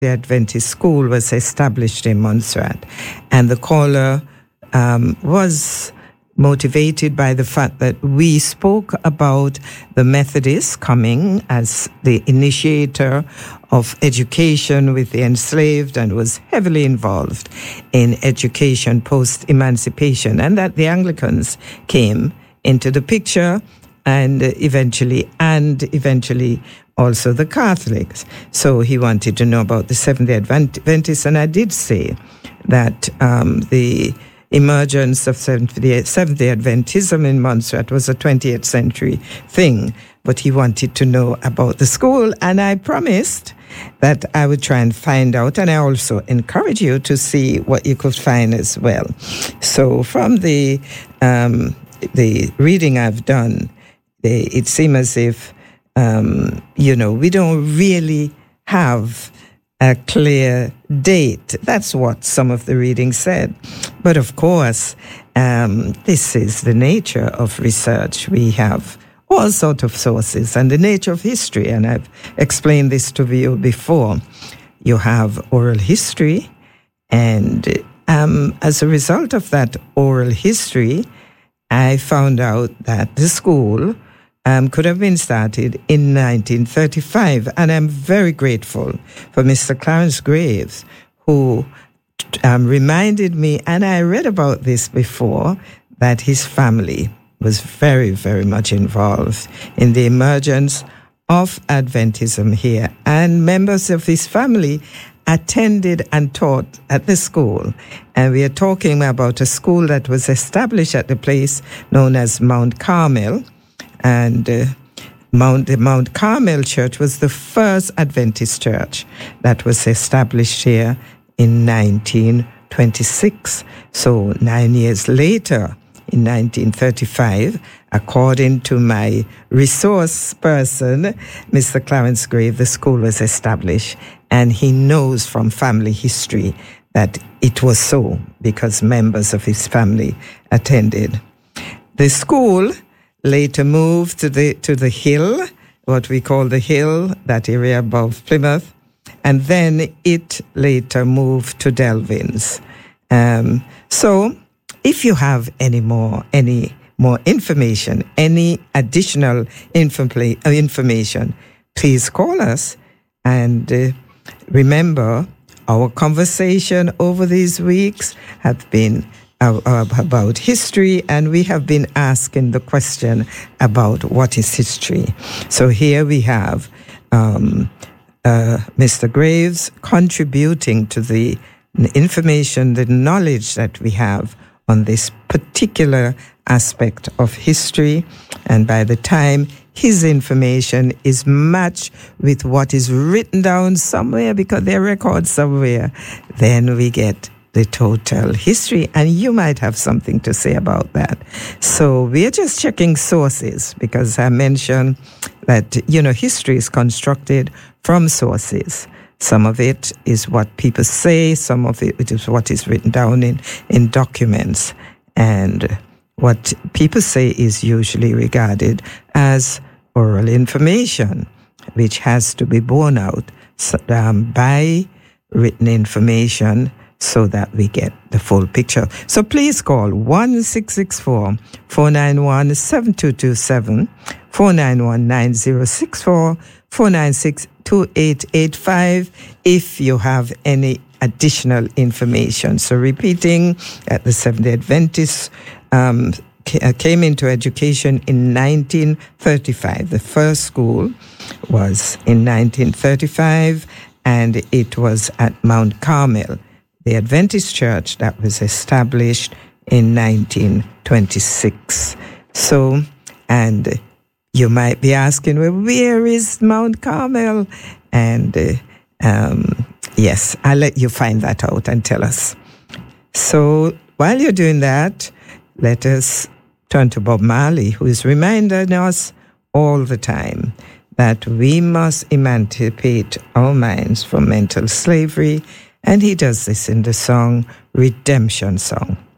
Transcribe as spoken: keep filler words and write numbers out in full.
the Adventist school was established in Montserrat, and the caller um, was motivated by the fact that we spoke about the Methodists coming as the initiator of education with the enslaved and was heavily involved in education post-emancipation, and that the Anglicans came into the picture and eventually, and eventually also the Catholics. So he wanted to know about the Seventh-day Adventists, and I did say that um, the emergence of Seventh-day Adventism in Montserrat was a twentieth century thing, but he wanted to know about the school, and I promised that I would try and find out, and I also encourage you to see what you could find as well. So from the um, the reading I've done, they, it seems as if, um, you know, we don't really have a clear date. That's what some of the reading said. But of course, um, this is the nature of research. We have all sorts of sources and the nature of history, and I've explained this to you before. You have oral history, and um, as a result of that oral history, I found out that the school Um, could have been started in nineteen thirty-five. And I'm very grateful for Mister Clarence Graves, who um, reminded me, and I read about this before, that his family was very, very much involved in the emergence of Adventism here. And members of his family attended and taught at the school. And we are talking about a school that was established at the place known as Mount Carmel. And uh, Mount, the Mount Carmel Church was the first Adventist church that was established here in nineteen twenty-six. So nine years later, in nineteen thirty-five, according to my resource person, Mister Clarence Grave, the school was established. And he knows from family history that it was so because members of his family attended. The school later moved to the to the hill, what we call the hill, that area above Plymouth, and then it later moved to Delvins. Um, so, if you have any more any more information, any additional informa- information, please call us. And uh, remember, our conversation over these weeks have been about history, and we have been asking the question about what is history. So here we have um, uh, Mister Graves contributing to the information, the knowledge that we have on this particular aspect of history. And by the time his information is matched with what is written down somewhere, because they're records somewhere, then we get the total history, and you might have something to say about that. So we're just checking sources, because I mentioned that, you know, history is constructed from sources. Some of it is what people say, some of it is what is written down in, in documents. And what people say is usually regarded as oral information, which has to be borne out um, by written information, so that we get the full picture. So please call one six six four, four nine one, seven two two seven, four nine one, nine zero six four, four nine six, two eight eight five if you have any additional information. So repeating, at the Seventh-day Adventists um, came into education in nineteen thirty-five. The first school was in nineteen thirty-five, and it was at Mount Carmel, the Adventist church that was established in nineteen twenty-six. So, and you might be asking, well, where is Mount Carmel? And uh, um, yes, I'll let you find that out and tell us. So while you're doing that, let us turn to Bob Marley, who is reminding us all the time that we must emancipate our minds from mental slavery. And he does this in the song Redemption Song.